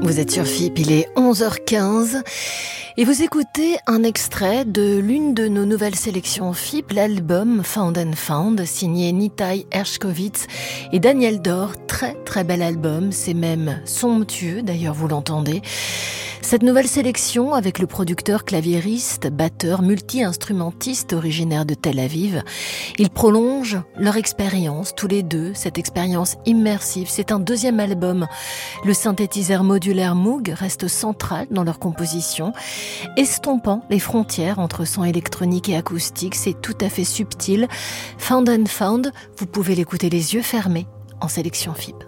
Vous êtes sur FIP, il est 11h15 et vous écoutez un extrait de l'une de nos nouvelles sélections FIP, l'album Found and Found, signé Nitai Hershkovitz et Daniel Dor. Très très bel album, c'est même somptueux, d'ailleurs vous l'entendez. Cette nouvelle sélection avec le producteur, claviériste, batteur, multi-instrumentiste originaire de Tel Aviv, ils prolongent leur expérience, tous les deux, cette expérience immersive. C'est un deuxième album. Le synthétiseur modulaire Moog reste central dans leur composition, estompant les frontières entre son électronique et acoustique. C'est tout à fait subtil. Found and Found, vous pouvez l'écouter les yeux fermés en sélection FIP.